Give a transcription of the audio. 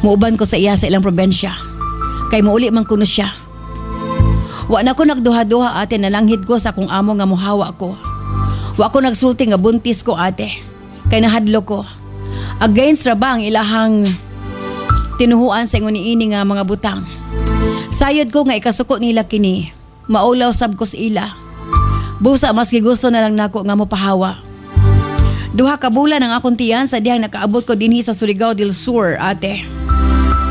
Muuban ko sa iya sa ilang probensya. Kay muuli man kuno siya. Wa na ko nagduha-duha ate, nalanghid ko sa akong amo nga muhawa ko. Wa ko nagsulti nga buntis ko ate. Kay nahadlo ko. Against ra ba ang ilahang tinuhuan sa ingon niini nga mga butang. Sayod ko nga ikasuko nila kini. Maulaw sab ko sa ila. Busa maski gusto na lang nako nga mopahawa. Duha ka bulan ang akong tiyan sa dihang nakaabot ko dinhi sa Surigao del Sur ate.